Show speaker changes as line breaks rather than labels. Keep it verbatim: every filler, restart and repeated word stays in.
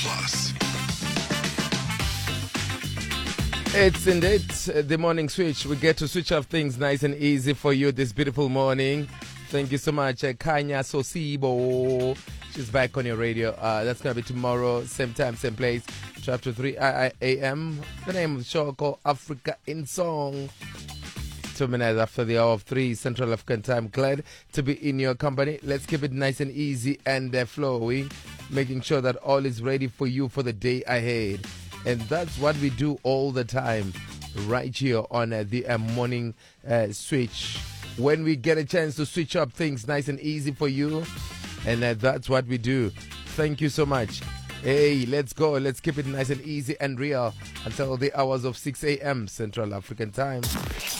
Plus.
It's indeed the morning switch. We get to switch off things nice and easy for you this beautiful morning. Thank you so much, uh, Kanya Sosibo. She's back on your radio. Uh, that's going to be tomorrow, same time, same place, twelve to three a m. The name of the show called Africa in Song. Two minutes after the hour of three Central African time. Glad to be in your company. Let's keep it nice and easy and uh, flowing, making sure that all is ready for you for the day ahead. And that's what we do all the time right here on uh, the uh, morning uh, switch. When we get a chance to switch up things nice and easy for you, and uh, that's what we do. Thank you so much. Hey, let's go. Let's keep it nice and easy and real until the hours of six a m Central African time.